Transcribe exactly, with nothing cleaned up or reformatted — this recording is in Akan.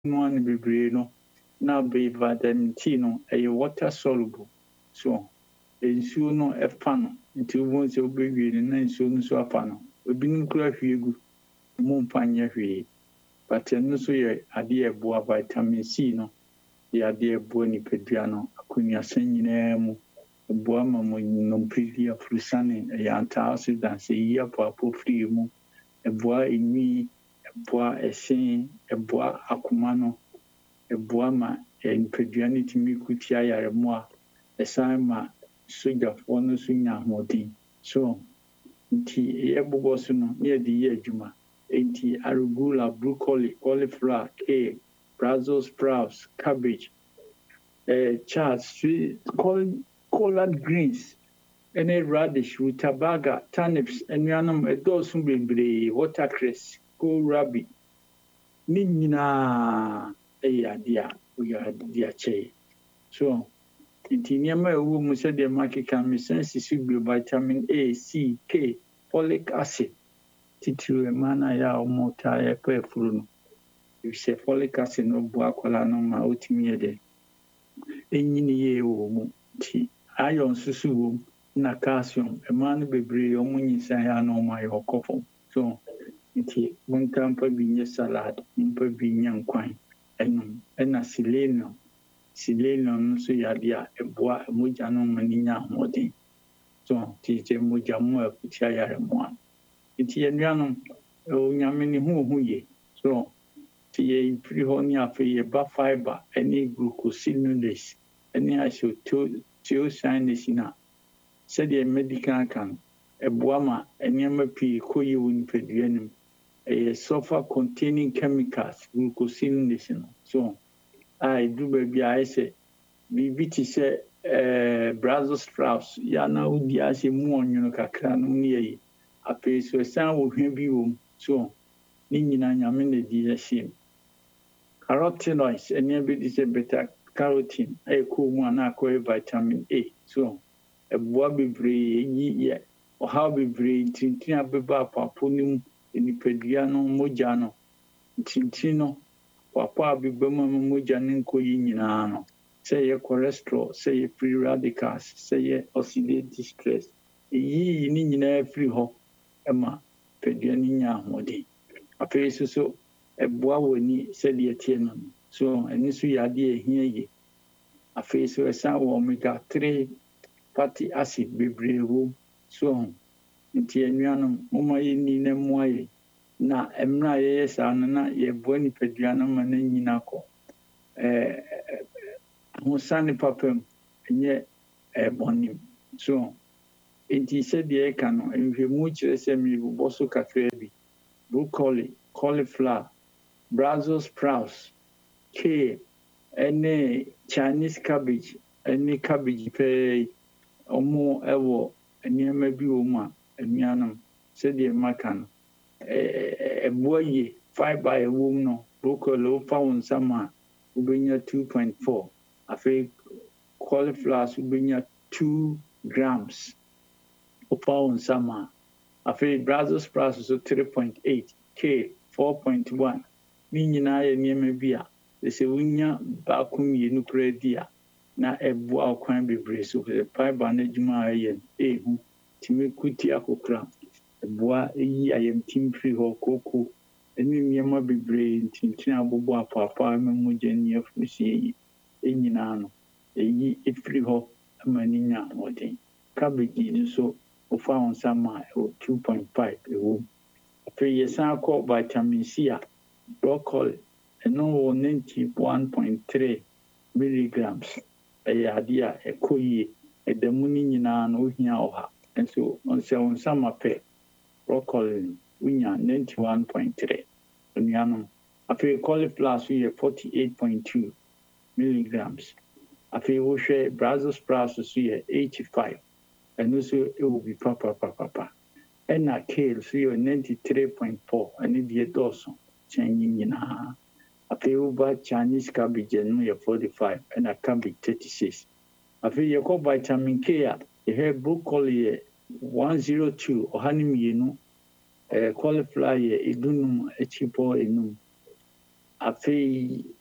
no an bebree no na be vitamin T no e water soluble so ensuo no efa no nti wo se obewie ne na ensuo no so afa no obinim kura hwiegu mo mpanye hwie but no so ye ade eboa vitamin C no ye ade eboa ni pedua no akonya san nyina mu eboa ma mo nompedia frusane ya antioxidants yi apapo free mu eboa enwi eboa esen eboa akoma no eboa ma pedua ni timi kutia yare mu a esan ma soja fo no so nya hodin so nti ye bobo so no ye di ye adwuma enti arugula broccoli cauliflower kale Brussels sprouts cabbage eh chard sweet collard greens any radish rutabaga turnips enuanum edosun bebre watercress kohlrabi ni nyina eya dia oya dia che so nti niam ewu mu se de makeka me sense sigbe vitamin A C K folic acid titire mana ya omota ya pefuru no if say folic acid no bu akola no ma otimi ede enyini ye wo mu ti iron susu wo na calcium e man bebre omo nyisan ya no ma yo kofo so nti buntampa binye salad mpa binya nkwan enum ena selenium selenium so ya dia eboa moja no maninya hodin so ti je moja mo akutia yare mo nti enuanom o nyame ni hu hu ye so ti ye free honey afi ye ba fiber any glucosinolase any isothiosinase na said the medical can eboa ma enyama pi koyi woni peduanim a sulfur containing chemicals glucosinolase no so I do baby I say bibiti say eh Brussels sprouts ya na udi ase mu onyono kakra no ne yi ape so san wo hwe bi wo so ni nyina nyame na di yashim carotenoids enya bi di say beta carotene e ko mu na ko vitamin A so eboa bebre yi ye o ha bebre tintin abeba papo nim enipadua no moja no tintin no papa abeba mu moja nko yi nyina no say ye cholesterol say ye free radicals say ye oxidative stress yi ni nyina free ho ema pedua ni nya hode afi so so eboa woni say de tie no so eni so ya de ehia ye afi so esa omega three fatty acid bebre wo so nti enuanom moma ye ni na moaye na emra ye sa na ye boa ni pedua no ma na nyina ko eh musani papem enye eh bonim so enti se de ka no enhwemu kire se mi boso kakra bi broccoli cauliflower Brussels sprouts kale any Chinese cabbage any cabbage pe omo ewo enyama bi wo mu a enuanam se de maka no eh eboye fiber ewo mu no broccoli o fa won sama ubenya two point four afi cauliflower ubenya two grams o fa won sama afi Brussels sprouts so three point eight kale four point one ni nyina ye nyama bi a se wunya ba kum ye nu dia na eboa kwan bebre so fiber na djuma aye ehu timi kuti akokra eboa eyi ayem tim free ho koko eni nyama bebre tintin abobo apapa memu geni afusi yi enyina no eyi efree ho amaninya hodin cabbage so ofa on sama two point five ewo afi yesan ko vitamin C a broccoli eno ninety-one point three milligrams eyadia ekoyi edamuni nyina no ohia oha enso onse on sama pe broccoli unya ninety-one point three oniano afi cauliflower so ye forty-eight point two milligrams afi wo hwe Brussels sprouts so ye eighty-five eno so e will be papa papa papa ena kale so ye ninety-three point four ani die doso chanyi nyina afi uba Chinese cabbage no ye forty-five and a cabbage thirty-six afi ye ko vitamin K a ye broccoli one oh two ohani mienu eh cauliflower ye edunum echipo enum afei